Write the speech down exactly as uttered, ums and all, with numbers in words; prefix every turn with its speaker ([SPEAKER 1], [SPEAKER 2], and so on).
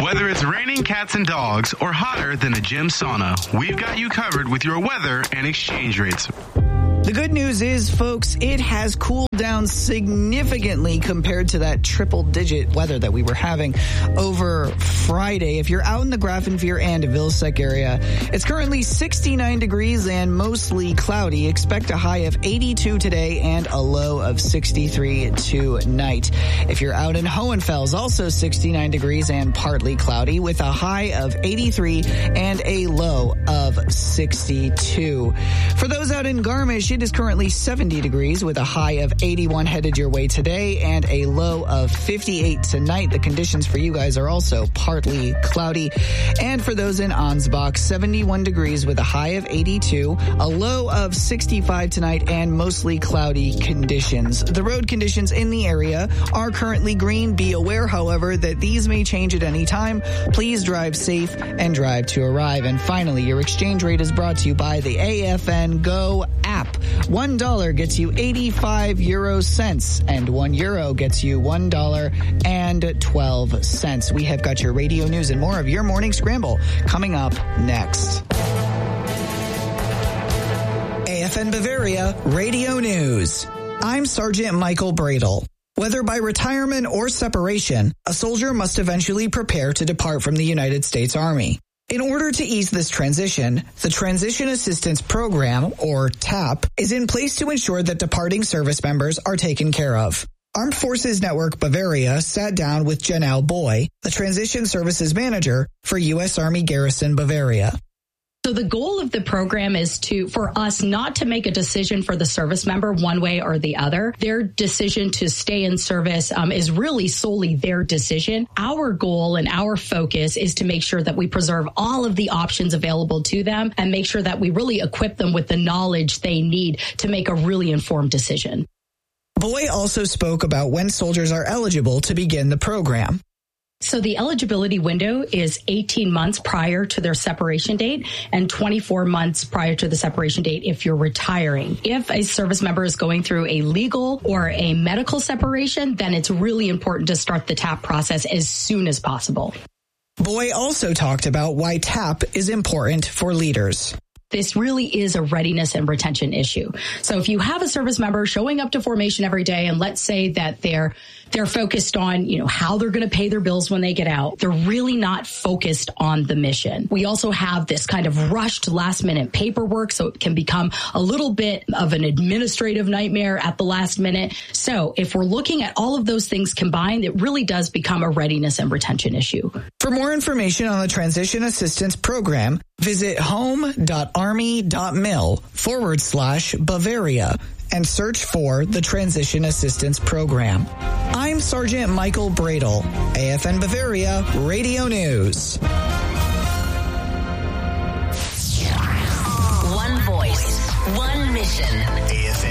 [SPEAKER 1] Whether it's raining cats and dogs or hotter than a gym sauna, we've got you covered with your weather and exchange rates.
[SPEAKER 2] The good news is, folks, it has cooled down significantly compared to that triple-digit weather that we were having over Friday. If you're out in the Grafenveer and Vilseck area, it's currently sixty-nine degrees and mostly cloudy. Expect a high of eighty-two today and a low of sixty-three tonight. If you're out in Hohenfels, also sixty-nine degrees and partly cloudy with a high of eighty-three and a low of sixty-two. For those out in Garmisch, it is currently seventy degrees with a high of eighty-one headed your way today and a low of fifty-eight tonight. The conditions for you guys are also partly cloudy. And for those in Ansbach, seventy-one degrees with a high of eighty-two, a low of sixty-five tonight, and mostly cloudy conditions. The road conditions in the area are currently green. Be aware, however, that these may change at any time. Please drive safe and drive to arrive. And finally, your exchange rate is brought to you by the A F N Go app. One dollar gets you eighty-five euro cents, and one euro gets you one dollar and twelve cents. We have got your radio news and more of your morning scramble coming up next. A F N Bavaria Radio News. I'm Sergeant Michael Bradle. Whether by retirement or separation, a soldier must eventually prepare to depart from the United States Army. In order to ease this transition, the Transition Assistance Program, or TAP, is in place to ensure that departing service members are taken care of. Armed Forces Network Bavaria sat down with Janelle Boy, the Transition Services Manager for U S Army Garrison Bavaria.
[SPEAKER 3] So the goal of the program is to, for us not to make a decision for the service member one way or the other. Their decision to stay in service um, is really solely their decision. Our goal and our focus is to make sure that we preserve all of the options available to them and make sure that we really equip them with the knowledge they need to make a really informed decision.
[SPEAKER 2] Boy also spoke about when soldiers are eligible to begin the program.
[SPEAKER 3] So the eligibility window is eighteen months prior to their separation date and twenty-four months prior to the separation date if you're retiring. If a service member is going through a legal or a medical separation, then it's really important to start the TAP process as soon as possible.
[SPEAKER 2] Boy also talked about why TAP is important for leaders.
[SPEAKER 3] This really is a readiness and retention issue. So if you have a service member showing up to formation every day, and let's say that they're they're focused on, you know, how they're going to pay their bills when they get out, they're really not focused on the mission. We also have this kind of rushed last minute paperwork, so it can become a little bit of an administrative nightmare at the last minute. So if we're looking at all of those things combined, it really does become a readiness and retention issue.
[SPEAKER 2] For more information on the Transition Assistance Program, visit home.army.mil forward slash Bavaria and search for the Transition Assistance Program. I'm Sergeant Michael Bradle, A F N Bavaria Radio News.
[SPEAKER 4] One voice, one mission. A F N